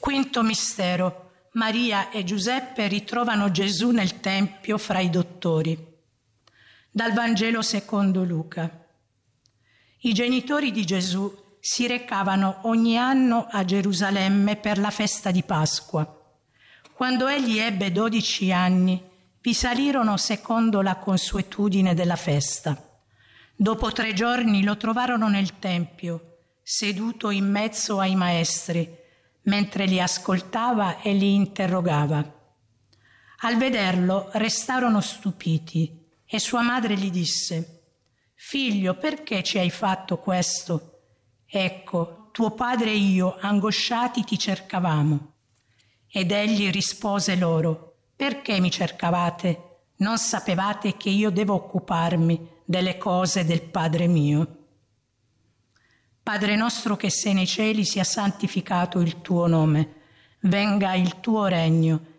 Quinto mistero. Maria e Giuseppe ritrovano Gesù nel Tempio fra i dottori. Dal Vangelo secondo Luca. I genitori di Gesù si recavano ogni anno a Gerusalemme per la festa di Pasqua. Quando egli ebbe 12 anni, vi salirono secondo la consuetudine della festa. Dopo 3 giorni lo trovarono nel Tempio, seduto in mezzo ai maestri, mentre li ascoltava e li interrogava. Al vederlo restarono stupiti e sua madre gli disse: «Figlio, perché ci hai fatto questo? Ecco, tuo padre e io, angosciati, ti cercavamo». Ed egli rispose loro: «Perché mi cercavate? Non sapevate che io devo occuparmi delle cose del Padre mio?» Padre nostro che sei nei cieli, sia santificato il tuo nome. Venga il tuo regno.